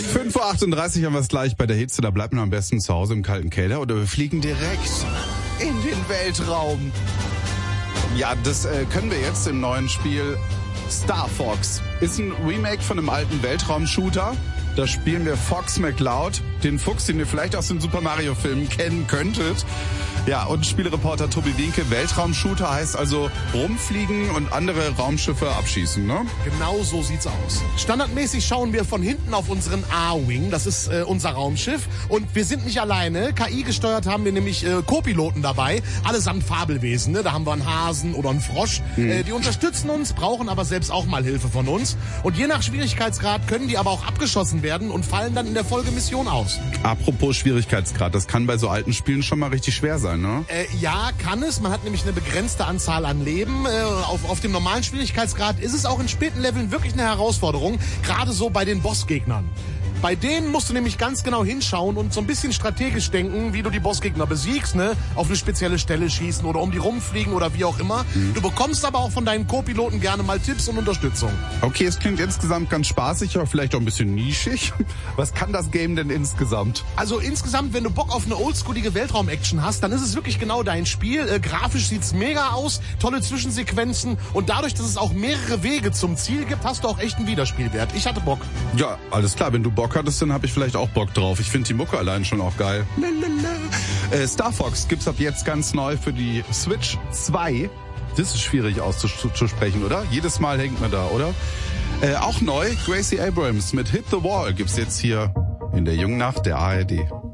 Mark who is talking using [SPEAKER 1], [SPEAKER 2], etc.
[SPEAKER 1] 5:38 Uhr haben wir es gleich bei der Hitze. Da bleibt man am besten zu Hause im kalten Keller oder wir fliegen direkt in den Weltraum. Ja, das können wir jetzt im neuen Spiel Star Fox. Ist ein Remake von einem alten Weltraum-Shooter. Da spielen wir Fox McCloud, den Fuchs, den ihr vielleicht aus den Super Mario-Filmen kennen könntet. Ja, und Spielereporter Tobi Wienke. Weltraum-Shooter heißt also rumfliegen und andere Raumschiffe abschießen, ne?
[SPEAKER 2] Genau so sieht's aus. Standardmäßig schauen wir von hinten auf unseren A-Wing, das ist unser Raumschiff. Und wir sind nicht alleine. KI-gesteuert haben wir nämlich Co-Piloten dabei, allesamt Fabelwesen. Ne? Da haben wir einen Hasen oder einen Frosch. Die unterstützen uns, brauchen aber selbst auch mal Hilfe von uns. Und je nach Schwierigkeitsgrad können die aber auch abgeschossen werden und fallen dann in der Folgemission aus.
[SPEAKER 1] Apropos Schwierigkeitsgrad, das kann bei so alten Spielen schon mal richtig schwer sein, ne?
[SPEAKER 2] Ja, kann es. Man hat nämlich eine begrenzte Anzahl an Leben. Auf dem normalen Schwierigkeitsgrad ist es auch in späten Leveln wirklich eine Herausforderung, gerade so bei den Bossgegnern. Bei denen musst du nämlich ganz genau hinschauen und so ein bisschen strategisch denken, wie du die Bossgegner besiegst, ne? Auf eine spezielle Stelle schießen oder um die rumfliegen oder wie auch immer. Du bekommst aber auch von deinen Co-Piloten gerne mal Tipps und Unterstützung.
[SPEAKER 1] Okay, es klingt insgesamt ganz spaßig, aber vielleicht auch ein bisschen nischig. Was kann das Game denn insgesamt?
[SPEAKER 2] Also insgesamt, wenn du Bock auf eine oldschoolige Weltraum-Action hast, dann ist es wirklich genau dein Spiel. Grafisch sieht's mega aus, tolle Zwischensequenzen und dadurch, dass es auch mehrere Wege zum Ziel gibt, hast du auch echt einen Wiederspielwert. Ich hatte Bock.
[SPEAKER 1] Ja, alles klar, wenn du Bock hattest, dann habe ich vielleicht auch Bock drauf. Ich finde die Mucke allein schon auch geil. Star Fox gibt's ab jetzt ganz neu für die Switch 2. Das ist schwierig auszusprechen, oder? Jedes Mal hängt man da, oder? Auch neu, Gracie Abrams mit Hit the Wall gibt's jetzt hier in der jungen Nacht der ARD.